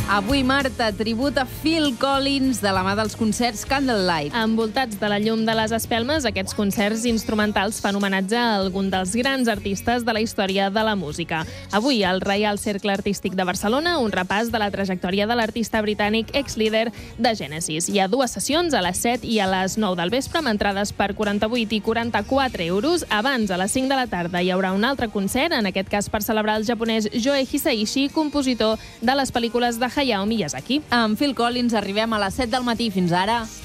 Avui, Marta, tribut a Phil Collins de la mà dels concerts Candlelight. Envoltats de la llum de les espelmes, aquests concerts instrumentals fan homenatge a algun dels grans artistes de la història de la música. Avui, al Reial Cercle Artístic de Barcelona, un repàs de la trajectòria de l'artista britànic ex-líder de Genesis. Hi ha dues sessions, a les 7 i a les 9 del vespre, amb entrades per 48 i 44 euros. Abans, a les 5 de la tarda, hi haurà un altre concert, en aquest cas per celebrar el japonès Joe Hisaishi, compositor de les pel·lícules de Hayao Miyazaki. Amb Phil Collins arribem a les 7 del matí. Fins ara.